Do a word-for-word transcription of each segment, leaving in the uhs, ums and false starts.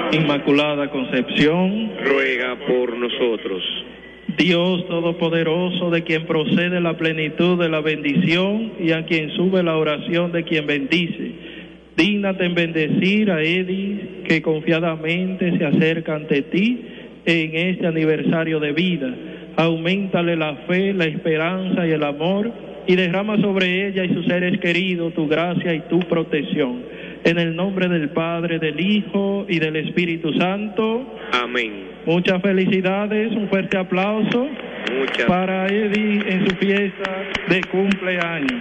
Inmaculada Concepción, ruega por nosotros. Dios Todopoderoso, de quien procede la plenitud de la bendición y a quien sube la oración de quien bendice, dígnate en bendecir a Eddy, que confiadamente se acerca ante ti en este aniversario de vida. Auméntale la fe, la esperanza y el amor, y derrama sobre ella y sus seres queridos tu gracia y tu protección. En el nombre del Padre, del Hijo y del Espíritu Santo. Amén. Muchas felicidades, un fuerte aplauso Muchas. para Eddy en su fiesta de cumpleaños.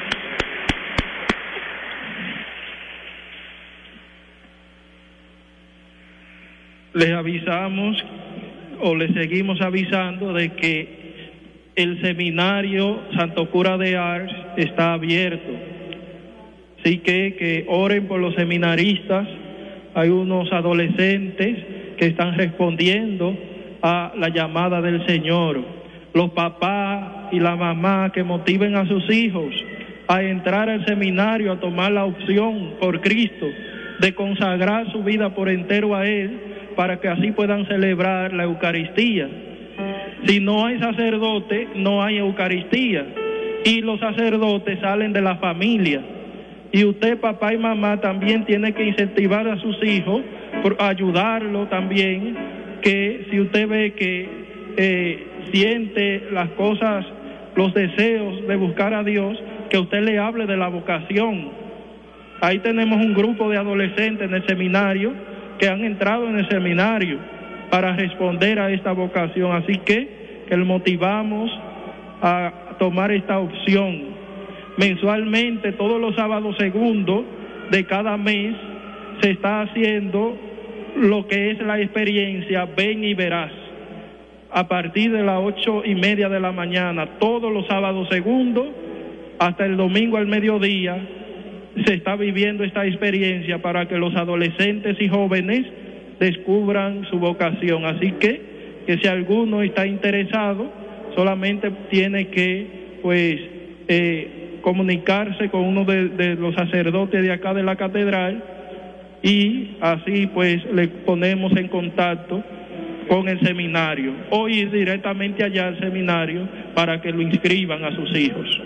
Les avisamos o les seguimos avisando de que el seminario Santo Cura de Ars está abierto. Así que que oren por los seminaristas. Hay unos adolescentes que están respondiendo a la llamada del Señor. Los papás y la mamá que motiven a sus hijos a entrar al seminario, a tomar la opción por Cristo de consagrar su vida por entero a Él, para que así puedan celebrar la Eucaristía. Si no hay sacerdote, no hay Eucaristía, y los sacerdotes salen de la familia. Y usted, papá y mamá, también tiene que incentivar a sus hijos, por ayudarlo también, que si usted ve que eh, siente las cosas, los deseos de buscar a Dios, que usted le hable de la vocación. Ahí tenemos un grupo de adolescentes en el seminario que han entrado en el seminario para responder a esta vocación, así que, que le motivamos a tomar esta opción. Mensualmente, todos los sábados segundos de cada mes, se está haciendo lo que es la experiencia Ven y Verás, a partir de las ocho y media de la mañana, todos los sábados segundos, hasta el domingo al mediodía, se está viviendo esta experiencia para que los adolescentes y jóvenes descubran su vocación. Así que, que si alguno está interesado, solamente tiene que, pues, eh, comunicarse con uno de, de los sacerdotes de acá de la catedral, y así, pues, le ponemos en contacto con el seminario, o ir directamente allá al seminario para que lo inscriban a sus hijos.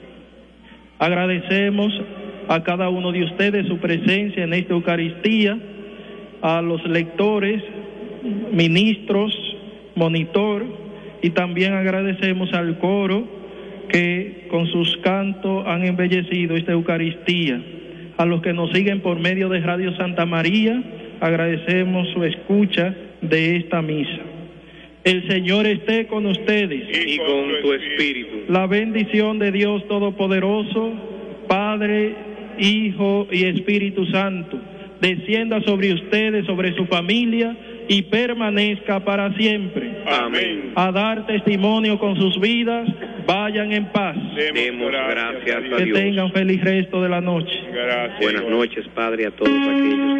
Agradecemos a cada uno de ustedes su presencia en esta Eucaristía, a los lectores, ministros, monitor, y también agradecemos al coro que con sus cantos han embellecido esta Eucaristía. A los que nos siguen por medio de Radio Santa María, agradecemos su escucha de esta misa. El Señor esté con ustedes y con tu espíritu. La bendición de Dios Todopoderoso, Padre, Hijo y Espíritu Santo, descienda sobre ustedes, sobre su familia, y permanezca para siempre. Amén. A dar testimonio con sus vidas, vayan en paz. Demos gracias a Dios. Que tengan feliz resto de la noche. Gracias. Buenas noches, Padre, a todos aquellos